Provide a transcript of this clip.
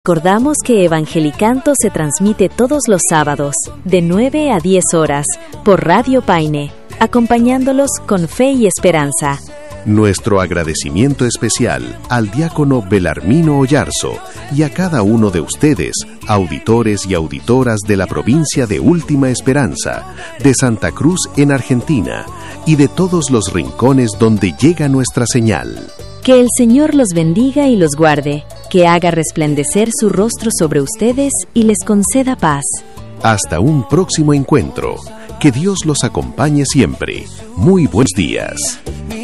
Recordamos que Evangelicanto se transmite todos los sábados, de 9 a 10 horas, por Radio Paine, acompañándolos con fe y esperanza. Nuestro agradecimiento especial al diácono Belarmino Oyarzo y a cada uno de ustedes, auditores y auditoras de la provincia de Última Esperanza, de Santa Cruz en Argentina y de todos los rincones donde llega nuestra señal. Que el Señor los bendiga y los guarde, que haga resplandecer su rostro sobre ustedes y les conceda paz. Hasta un próximo encuentro. Que Dios los acompañe siempre. Muy buenos días.